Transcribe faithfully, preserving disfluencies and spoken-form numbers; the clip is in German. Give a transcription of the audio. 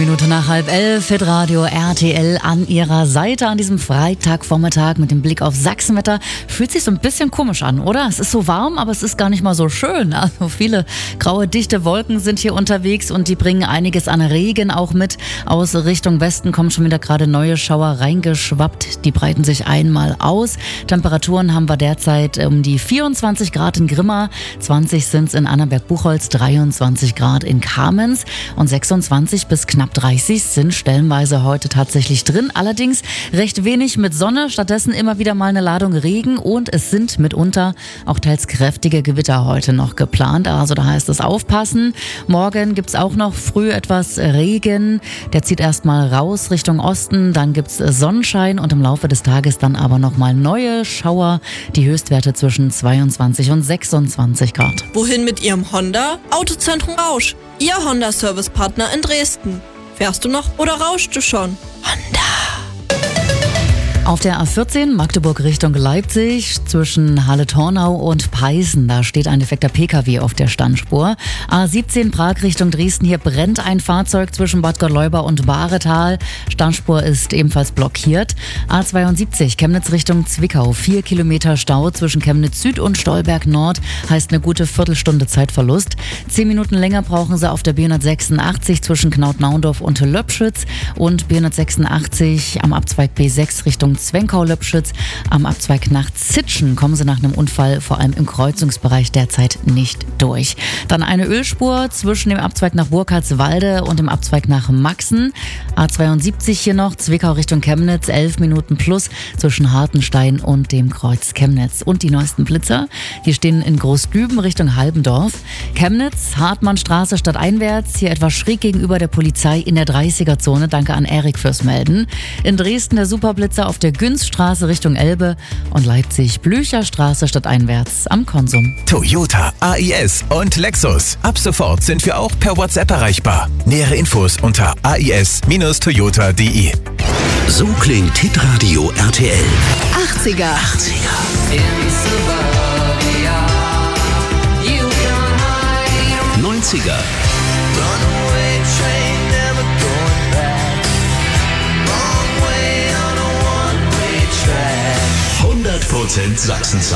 Minute nach halb elf, Hitradio R T L an Ihrer Seite an diesem Freitagvormittag mit dem Blick auf Sachsenwetter. Fühlt sich so ein bisschen komisch an, oder? Es ist so warm, aber es ist gar nicht mal so schön. Also viele graue, dichte Wolken sind hier unterwegs und die bringen einiges an Regen auch mit. Aus Richtung Westen kommen schon wieder gerade neue Schauer reingeschwappt. Die breiten sich einmal aus. Temperaturen haben wir derzeit um die vierundzwanzig Grad in Grimma, zwanzig sind es in Annaberg-Buchholz, dreiundzwanzig Grad in Kamenz und sechsundzwanzig bis knapp dreißig sind stellenweise heute tatsächlich drin. Allerdings recht wenig mit Sonne, stattdessen immer wieder mal eine Ladung Regen und es sind mitunter auch teils kräftige Gewitter heute noch geplant. Also da heißt es aufpassen. Morgen gibt's auch noch früh etwas Regen. Der zieht erstmal raus Richtung Osten, dann gibt's Sonnenschein und im Laufe des Tages dann aber nochmal neue Schauer. Die Höchstwerte zwischen zweiundzwanzig und sechsundzwanzig Grad. Wohin mit Ihrem Honda? Autozentrum Rausch. Ihr Honda-Service-Partner in Dresden. Fährst du noch oder rauschst du schon? Honda. Auf der A vierzehn Magdeburg Richtung Leipzig zwischen Halle-Tornau und Peißen, da steht ein defekter Pkw auf der Standspur. A siebzehn Prag Richtung Dresden, hier brennt ein Fahrzeug zwischen Bad Gottleuba und Bahretal. Standspur ist ebenfalls blockiert. A zweiundsiebzig Chemnitz Richtung Zwickau, vier Kilometer Stau zwischen Chemnitz Süd und Stolberg Nord, heißt eine gute Viertelstunde Zeitverlust. Zehn Minuten länger brauchen sie auf der B hundertsechsundachtzig zwischen Knaut-Naundorf und Löpschütz und B hundertsechsundachtzig am Abzweig B sechs Richtung Zwenkau-Löpschütz. Am Abzweig nach Zitschen kommen sie nach einem Unfall vor allem im Kreuzungsbereich derzeit nicht durch. Dann eine Ölspur zwischen dem Abzweig nach Burkhardswalde und dem Abzweig nach Maxen. A zweiundsiebzig hier noch, Zwickau Richtung Chemnitz, elf Minuten plus zwischen Hartenstein und dem Kreuz Chemnitz. Und die neuesten Blitzer, die stehen in Großdüben Richtung Halbendorf. Chemnitz, Hartmannstraße stadteinwärts, hier etwas schräg gegenüber der Polizei in der dreißiger-Zone. Danke an Erik fürs Melden. In Dresden der Superblitzer auf der Günzstraße Richtung Elbe und Leipzig Blücherstraße stadteinwärts am Konsum. Toyota, A I S und Lexus. Ab sofort sind wir auch per WhatsApp erreichbar. Nähere Infos unter a i s Bindestrich toyota punkt d e. So klingt Hitradio R T L. achtziger. achtziger. neunziger. hundert Prozent Sachsen-Sound.